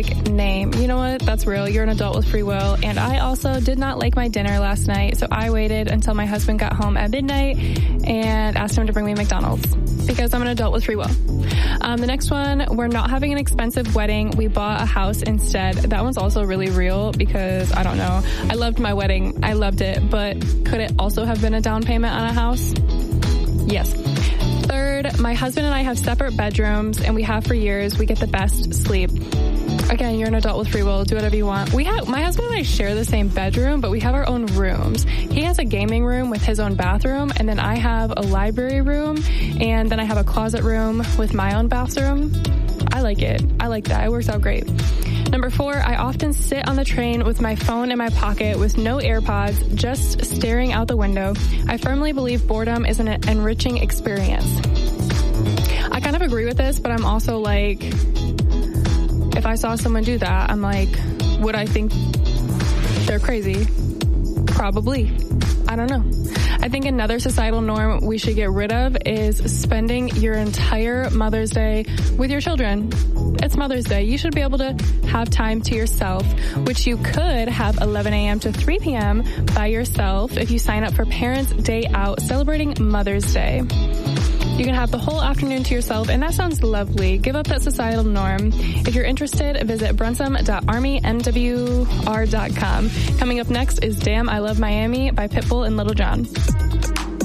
name. You know what? That's real. You're an adult with free will. And I also did not like my dinner last night, so I waited until my husband got home at midnight and asked him to bring me McDonald's because I'm an adult with free will. The next one, we're not having an expensive wedding. We bought a house instead. That one's also really real because, I don't know, I loved my wedding. I loved it, but could it also have been a down payment on a house? Yes. Third, my husband and I have separate bedrooms, and we have for years. We get the best sleep. Again, you're an adult with free will. Do whatever you want. My husband and I share the same bedroom, but we have our own rooms. He has a gaming room with his own bathroom, and then I have a library room, and then I have a closet room with my own bathroom. I like it. I like that. It works out great. Number 4, I often sit on the train with my phone in my pocket with no AirPods, just staring out the window. I firmly believe boredom is an enriching experience. I kind of agree with this, but I'm also like, if I saw someone do that, I'm like, would I think they're crazy? Probably. I don't know. I think another societal norm we should get rid of is spending your entire Mother's Day with your children. It's Mother's Day. You should be able to have time to yourself, which you could have 11 a.m. to 3 p.m. by yourself if you sign up for Parents' Day Out celebrating Mother's Day. You can have the whole afternoon to yourself, and that sounds lovely. Give up that societal norm. If you're interested, visit brunsum.armymwr.com. Coming up next is Damn, I Love Miami by Pitbull and Lil Jon.